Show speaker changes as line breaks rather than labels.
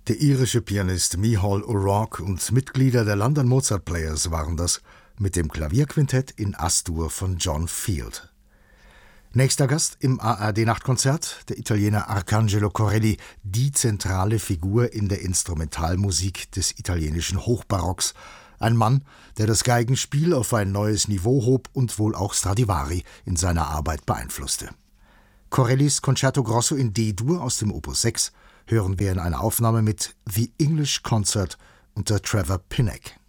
Der irische Pianist Micheál O'Rourke und Mitglieder der London Mozart Players waren das mit dem Klavierquintett in As-Dur von John Field. Nächster Gast im ARD-Nachtkonzert, der Italiener Arcangelo Corelli, die zentrale Figur in der Instrumentalmusik des italienischen Hochbarocks. Ein Mann, der das Geigenspiel auf ein neues Niveau hob und wohl auch Stradivari in seiner Arbeit beeinflusste. Corellis Concerto Grosso in D-Dur aus dem Opus 6 hören wir in einer Aufnahme mit The English Concert unter Trevor Pinnock.